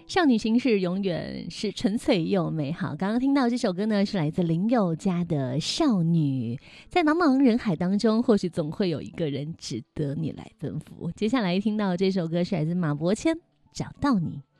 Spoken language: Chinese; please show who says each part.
Speaker 1: 少女心事永远是纯粹又美好。刚刚听到这首歌呢，是来自林宥嘉的《少女》。在茫茫人海当中，或许总会有一个人值得你来奔赴。接下来听到这首歌是来自马伯骞，《找到你》。